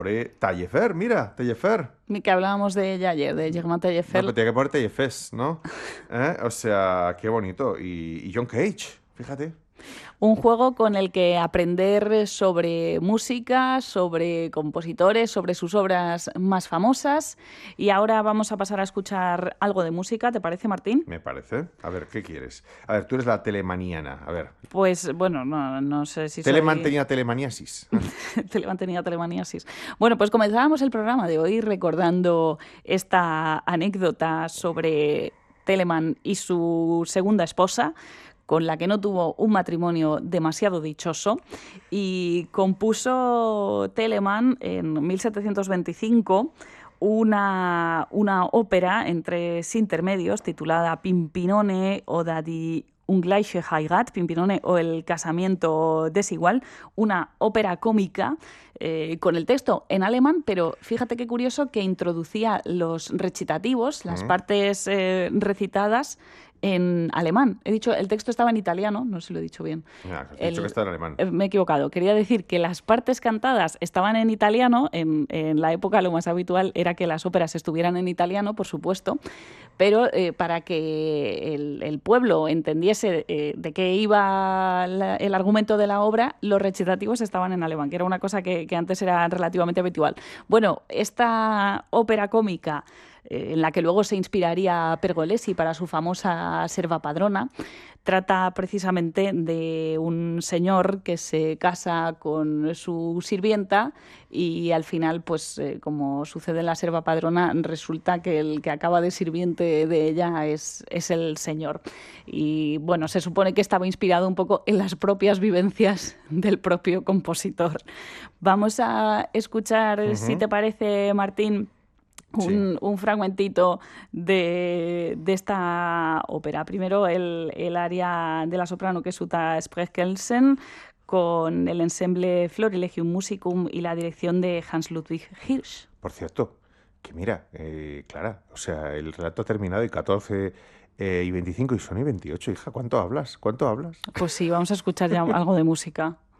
Taillefer, mira, Taillefer. Ni que hablábamos de ella ayer, de Germán No, pero Taillefer. tiene que poner Taillefers, ¿no? O sea, qué bonito. Y John Cage, fíjate. Un juego con el que aprender sobre música, sobre compositores, sobre sus obras más famosas. Y ahora vamos a pasar a escuchar algo de música, ¿te parece, Martín? Me parece. A ver, ¿qué quieres? A ver, tú eres la telemaniana. A ver. Pues bueno, no sé si Telemann soy tenía telemaniasis. telemantenida telemaniasis. Bueno, pues comenzábamos el programa de hoy recordando esta anécdota sobre Telemann y su segunda esposa, con la que no tuvo un matrimonio demasiado dichoso, y compuso Telemann en 1725 una ópera en tres intermedios titulada Pimpinone o di Ungleiche Heirat, Pimpinone o El casamiento desigual, una ópera cómica con el texto en alemán, pero fíjate qué curioso que introducía los recitativos, las Mm. partes recitadas en alemán. He dicho, el texto estaba en italiano, no sé si lo he dicho bien. Mira, has dicho que está en alemán. Me he equivocado. Quería decir que las partes cantadas estaban en italiano. En la época lo más habitual era que las óperas estuvieran en italiano, por supuesto, pero para que el pueblo entendiese de qué iba el argumento de la obra, los recitativos estaban en alemán, que era una cosa que antes era relativamente habitual. Bueno, esta ópera cómica en la que luego se inspiraría Pergolesi para su famosa Serva Padrona, trata precisamente de un señor que se casa con su sirvienta y al final, pues como sucede en la Serva Padrona, resulta que el que acaba de sirviente de ella es el señor. Y bueno, se supone que estaba inspirado un poco en las propias vivencias del propio compositor. Vamos a escuchar, si Ujú. te parece, Martín, Sí. un fragmentito de esta ópera. Primero el aria de la soprano, que es Uta Spreckelsen, con el ensemble Florilegium Musicum y la dirección de Hans Ludwig Hirsch. Por cierto, que mira, Clara, o sea, el relato ha terminado y 14 y 25 y son y 28, hija. ¿Cuánto hablas? ¿Cuánto hablas? Pues sí, vamos a escuchar ya algo de música.